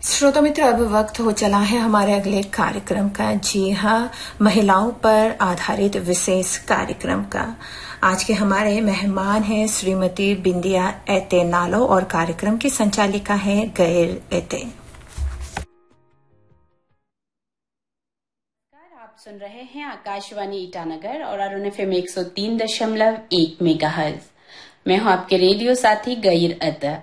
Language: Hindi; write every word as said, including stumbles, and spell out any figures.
श्रोता मित्र, अब वक्त हो चला है हमारे अगले कार्यक्रम का। जी हाँ, महिलाओं पर आधारित विशेष कार्यक्रम का। आज के हमारे मेहमान हैं श्रीमती बिंदिया एते नालो और कार्यक्रम की संचालिका है गैर एते। आप सुन रहे हैं आकाशवाणी ईटानगर और अरुण एफएम एक सौ तीन दशमलव एक मेगाहर्ट्ज। मैं हूं आपके रेडियो साथी गैर एते।